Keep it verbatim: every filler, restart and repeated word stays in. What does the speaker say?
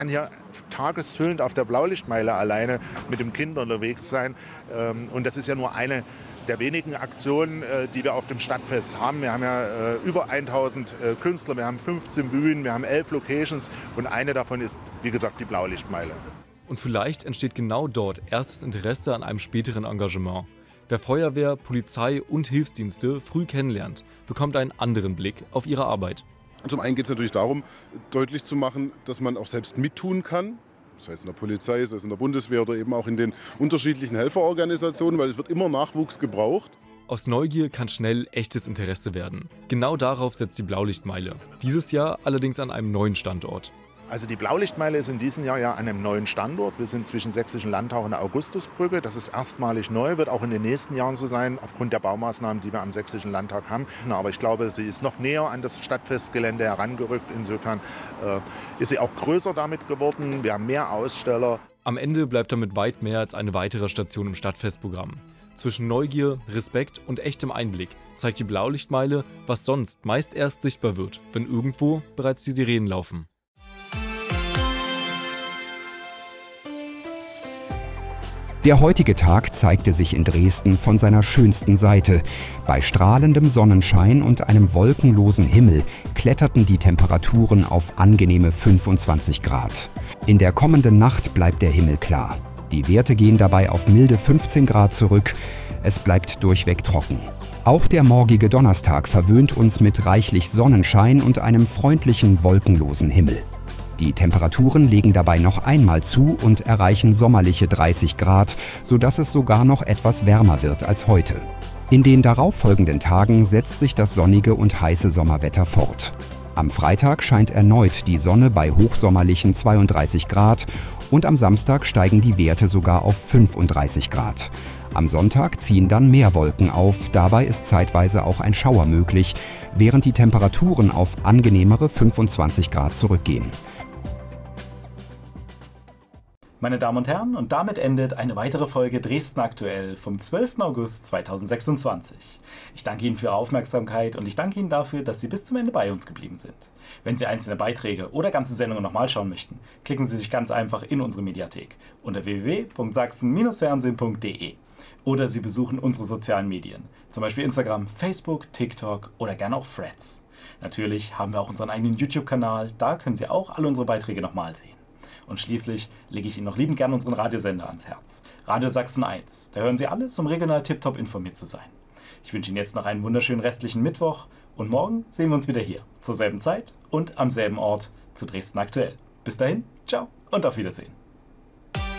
kann hier tagesfüllend auf der Blaulichtmeile alleine mit den Kindern unterwegs sein. Und das ist ja nur eine der wenigen Aktionen, die wir auf dem Stadtfest haben. Wir haben ja über tausend Künstler, wir haben fünfzehn Bühnen, wir haben elf Locations und eine davon ist, wie gesagt, die Blaulichtmeile. Und vielleicht entsteht genau dort erstes Interesse an einem späteren Engagement. Wer Feuerwehr, Polizei und Hilfsdienste früh kennenlernt, bekommt einen anderen Blick auf ihre Arbeit. Zum einen geht es natürlich darum, deutlich zu machen, dass man auch selbst mittun kann. Das heißt in der Polizei, sei es in der Bundeswehr oder eben auch in den unterschiedlichen Helferorganisationen, weil es wird immer Nachwuchs gebraucht. Aus Neugier kann schnell echtes Interesse werden. Genau darauf setzt die Blaulichtmeile. Dieses Jahr allerdings an einem neuen Standort. Also die Blaulichtmeile ist in diesem Jahr ja an einem neuen Standort. Wir sind zwischen Sächsischen Landtag und der Augustusbrücke. Das ist erstmalig neu, wird auch in den nächsten Jahren so sein, aufgrund der Baumaßnahmen, die wir am Sächsischen Landtag haben. Aber ich glaube, sie ist noch näher an das Stadtfestgelände herangerückt. Insofern äh, ist sie auch größer damit geworden. Wir haben mehr Aussteller. Am Ende bleibt damit weit mehr als eine weitere Station im Stadtfestprogramm. Zwischen Neugier, Respekt und echtem Einblick zeigt die Blaulichtmeile, was sonst meist erst sichtbar wird, wenn irgendwo bereits die Sirenen laufen. Der heutige Tag zeigte sich in Dresden von seiner schönsten Seite. Bei strahlendem Sonnenschein und einem wolkenlosen Himmel kletterten die Temperaturen auf angenehme fünfundzwanzig Grad. In der kommenden Nacht bleibt der Himmel klar. Die Werte gehen dabei auf milde fünfzehn Grad zurück. Es bleibt durchweg trocken. Auch der morgige Donnerstag verwöhnt uns mit reichlich Sonnenschein und einem freundlichen, wolkenlosen Himmel. Die Temperaturen legen dabei noch einmal zu und erreichen sommerliche dreißig Grad, sodass es sogar noch etwas wärmer wird als heute. In den darauffolgenden Tagen setzt sich das sonnige und heiße Sommerwetter fort. Am Freitag scheint erneut die Sonne bei hochsommerlichen zweiunddreißig Grad und am Samstag steigen die Werte sogar auf fünfunddreißig Grad. Am Sonntag ziehen dann mehr Wolken auf, dabei ist zeitweise auch ein Schauer möglich, während die Temperaturen auf angenehmere fünfundzwanzig Grad zurückgehen. Meine Damen und Herren, und damit endet eine weitere Folge Dresden aktuell vom zwölften August zweitausendsechsundzwanzig. Ich danke Ihnen für Ihre Aufmerksamkeit und ich danke Ihnen dafür, dass Sie bis zum Ende bei uns geblieben sind. Wenn Sie einzelne Beiträge oder ganze Sendungen nochmal schauen möchten, klicken Sie sich ganz einfach in unsere Mediathek unter w w w punkt sachsen fernsehen punkt d e oder Sie besuchen unsere sozialen Medien, zum Beispiel Instagram, Facebook, TikTok oder gerne auch Threads. Natürlich haben wir auch unseren eigenen YouTube-Kanal, da können Sie auch alle unsere Beiträge nochmal sehen. Und schließlich lege ich Ihnen noch liebend gerne unseren Radiosender ans Herz. Radio Sachsen eins. Da hören Sie alles, um regional tiptop informiert zu sein. Ich wünsche Ihnen jetzt noch einen wunderschönen restlichen Mittwoch und morgen sehen wir uns wieder hier, zur selben Zeit und am selben Ort zu Dresden aktuell. Bis dahin, ciao und auf Wiedersehen.